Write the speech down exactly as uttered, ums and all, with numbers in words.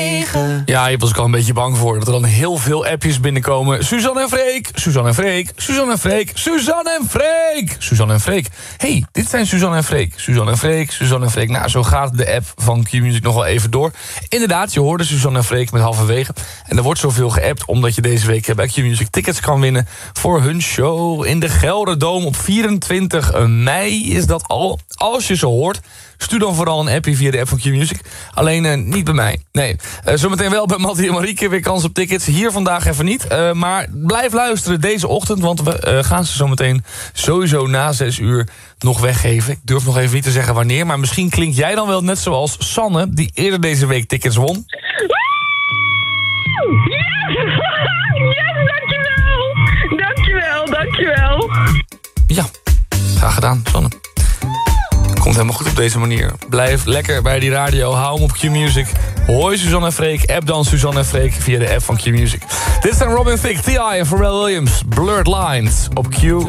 Ja, je was ik al een beetje bang voor dat er dan heel veel appjes binnenkomen. Suzanne en Freek, Suzanne en Freek, Suzanne en Freek, Suzanne en Freek, Suzanne en Freek. Hey, dit zijn Suzanne en Freek, Suzanne en Freek, Suzanne en Freek. Nou, zo gaat de app van Q-Music nog wel even door. Inderdaad, je hoorde Suzanne en Freek met halverwege. En er wordt zoveel geappt omdat je deze week bij Q-Music tickets kan winnen voor hun show in de Gelderdoom op vierentwintig mei is dat al. Als je ze hoort, stuur dan vooral een appje via de app van Q-Music. Alleen uh, niet bij mij. Nee, uh, zometeen wel bij Mattie en Marieke weer kans op tickets. Hier vandaag even niet. Uh, maar blijf luisteren deze ochtend, want we uh, gaan ze zometeen sowieso na zes uur nog weggeven. Ik durf nog even niet te zeggen wanneer, maar misschien klink jij dan wel net zoals Sanne, die eerder deze week tickets won. Yes, dankjewel. Dankjewel, dankjewel. Ja, graag gedaan, Sanne. Komt helemaal goed op deze manier. Blijf lekker bij die radio. Hou hem op Q-Music. Hoi Suzanne en Freek. App dan Suzanne en Freek via de app van Q-Music. Dit zijn Robin Thicke, T I en Pharrell Williams. Blurred Lines op Q.